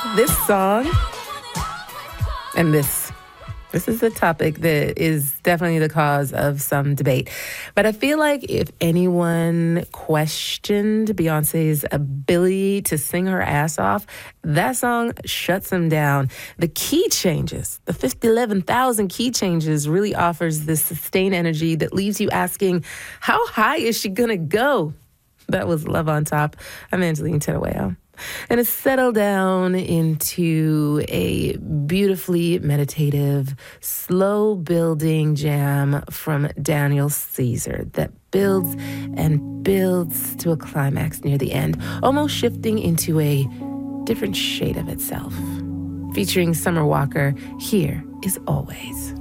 This song and this is a topic that is definitely the cause of some debate. But I feel like if anyone questioned Beyonce's ability to sing her ass off, that song shuts them down. The key changes, the 11,000 key changes, really offers this sustained energy that leaves you asking, how high is she gonna go? That was Love on Top. I'm Angeline Terueo. And it's settled down into a beautifully meditative, slow-building jam from Daniel Caesar that builds and builds to a climax near the end, almost shifting into a different shade of itself. Featuring Summer Walker, here is Always.